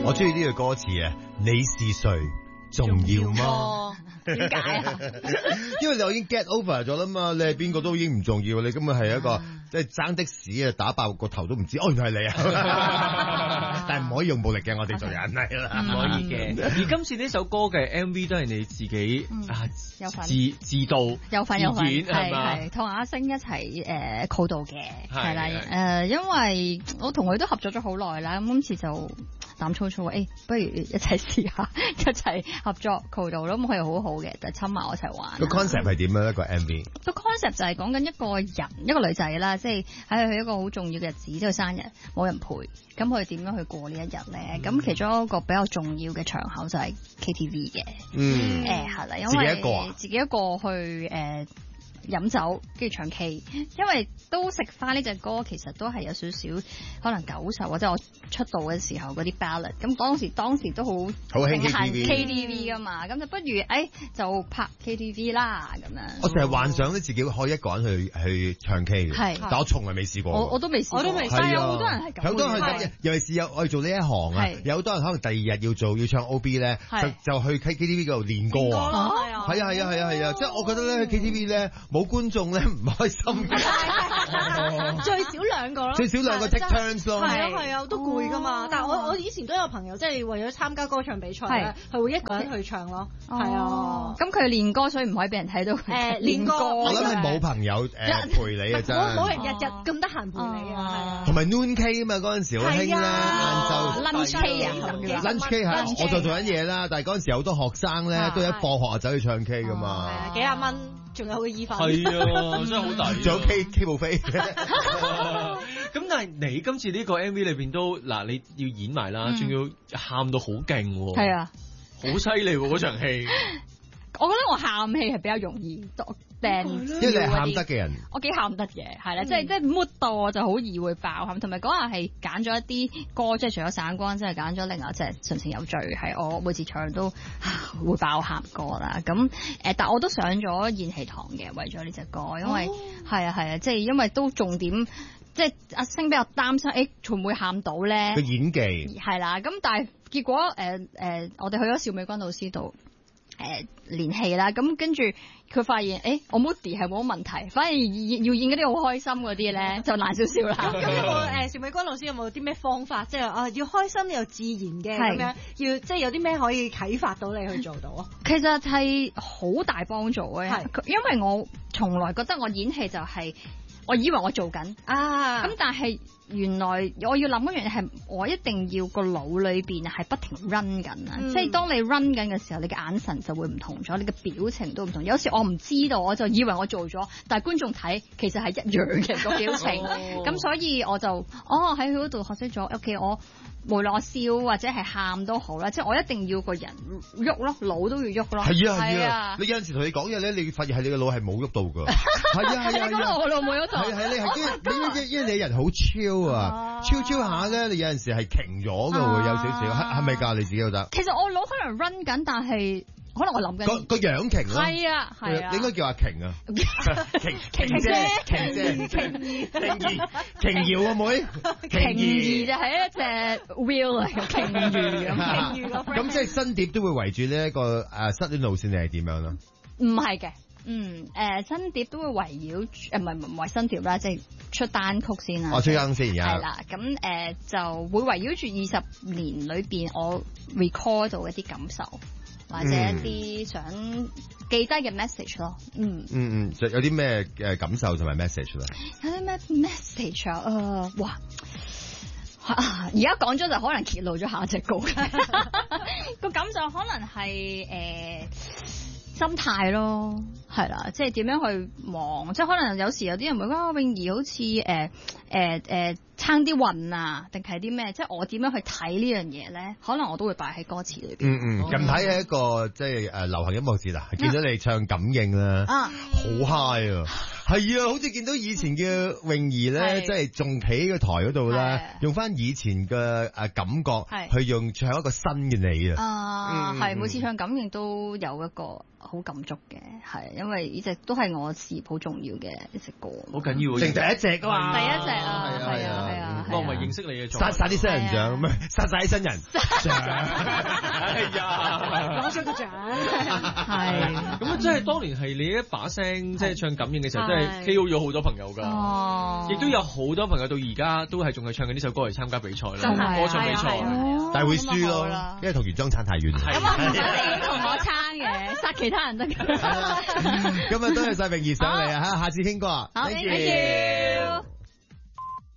我中意呢句歌詞啊，你是誰重要嗎？ 點解啊？ 因為你已經 get over 咗啦嘛，你係邊個都已經唔重要，你根本係一個即係爭的士啊，打爆個頭都唔知，哦，原來係你啊！但係唔可以用暴力嘅，我哋做人係啦， 唔可以嘅。而今次呢首歌嘅 MV 都係你自己有份自導有份係嘛？ 係同阿星一齊co 導嘅，係啦因為我同佢都合作咗好耐啦，咁今次就膽粗粗不如一齊試下一齊合作 co 導咯，咁佢又好好嘅，就親埋我一齊玩。 個 concept 係點樣一個 MV？ 個 concept 就係講緊一個人一個女仔啦，即係喺佢一個好重要嘅日子，即係生日冇人陪，咁佢點樣去過呢一日咧？咁其中一個比較重要嘅場口就係 KTV 嘅，係啦，因為自己一個去飲酒跟住唱 K， 因為都食翻呢隻歌，其實都係有少少可能90或者我出道嘅時候嗰啲 ballad， 咁當時都好興 KTV 噶嘛，咁就不如就拍 KTV 啦咁樣。 我成日幻想咧自己可以一個人去唱 K 嘅，但我從來未試過。 我都未試過，但有好多人係咁。 好多人係咁，尤其是我哋做呢一行啊，有好多人可能第二日要唱 OB 咧，就去 KTV 嗰度練歌啊。係啊，即係我覺得咧去 KTV 咧冇觀眾咧唔開心嘅， 最少兩個咯， 最少兩個 take turns 咯， 係啊，都攰噶嘛。但係我以前都有朋友即係為咗參加歌唱比賽咧，佢會一個人去唱咯，係啊。咁佢練歌，所以唔可以俾人睇到練歌。 我諗你冇朋友陪你啊，真係冇人日日咁得閒陪你啊。 同埋 noon K 啊嘛，嗰陣時好興咧，晏晝 lunch K 啊 ，lunch K 係我就做緊嘢啦，但係嗰陣時好多學生咧都一放學就走去唱 K 噶嘛， 幾廿蚊，仲有個意粉。 係啊，真係好抵。 仲有 K 部飛。 咁但係你今次呢個 MV 裏邊都嗱，你要演埋啦，仲要喊到好勁喎。 係啊， 好犀利喎嗰場戲。 我覺得我喊戲係比較容易多掟， 因為你係喊得嘅人。 我幾喊得嘅，係啦，即係 mood 到我就好易會爆喊，同埋嗰日係揀咗一啲歌，即係除咗散光，即係揀咗另外一隻純情有罪，係我每次唱都會爆喊歌啦。咁但我都上咗演戲堂嘅，為咗呢隻歌，因為係啊，即係因為都重點，即係阿星比較擔心，會唔會喊到咧？ 個演技係啦，咁但係結果我哋去咗邵美君老師度。練戲啦，咁跟住佢發現，我 moody 係冇問題，反而要演嗰啲好開心嗰啲咧就難少少啦。 咁有冇邵美君老師有冇啲咩方法，即係要開心又自然嘅咁樣，要即係有啲咩可以啟發到你去做到啊？ 其實係好大幫助嘅，因為我從來覺得我演戲就係我以為我做緊咁但係原來我要諗一樣嘢係，我一定要個腦裏邊係不停 run 緊啊！即係當你 run 緊嘅時候，你嘅眼神就會唔同咗，你嘅表情都唔同。有時我唔知道，我就以為我做咗，但係觀眾睇其實係一樣嘅個表情。咁所以我就喺佢嗰度學識咗。OK， 我無論我笑或者係喊都好啦，即係我一定要個人喐咯，腦都要喐咯。 係啊！你有陣時同你講嘢咧，你發現係你個腦係冇喐到㗎。係啊！ 你講我腦冇喐到。 係你係因為你人好超啊，超下咧，你有陣時係停咗㗎會有少少，係咪㗎？你自己覺得？ 其實我腦可能 run 緊，但係可能我諗緊個樣停咯。 係啊， 你應該叫阿瓊啊，瓊姐，瓊瑤個妹， 瓊兒就係一隻 wheel 嚟嘅，瓊魚咁。 咁即係新碟都會圍住呢一個失戀路線，你係點樣啦？ 唔係嘅。新碟都會圍繞唔係新碟啦，即係出單曲先啦。 出單先而家。 係啦，咁就會圍繞住20年裏邊我 record 到一啲感受，或者一啲想記低嘅 message 咯。 就有啲咩感受同埋 message 咧？ 有啲咩 message 啊？哇！而家講咗就可能揭露咗下隻歌個感受，可能係心態咯，係啦，即係點樣去望，即係可能有時有啲人會話泳兒好似撐啲運啊，定係啲咩？即係我點樣去睇呢樣嘢咧？可能我都會擺喺歌詞裏邊。 近排係一個即係流行音樂節啦，見到你唱感應啦，好 high 啊！ 係啊，好似見到以前嘅泳兒咧，即係仲企喺個台嗰度咧，用翻以前嘅感覺去用唱一個新嘅你啊！ 係每次唱感應都有一個好感觸嘅，係因為呢隻都係我事業好重要嘅一隻歌， 好緊要， 淨第一隻噶嘛， 第一隻啊，係啊， 我唔係認識你嘅， 殺晒啲新人獎，咩殺晒啲新人獎， 係啊， 攞咗個獎， 係咁啊！即係當年係你一把聲，即係唱感應嘅時候，真係 KO 咗好多朋友㗎，亦都有好多朋友到而家都係仲係唱緊呢首歌嚟參加比賽啦，歌唱比賽， 但係會輸咯，因為同原裝差太遠。 咁啊，唔使你同我撐嘅，殺其他人得㗎。 今日多謝晒泳兒上嚟啊！下次傾過。 好，thank you。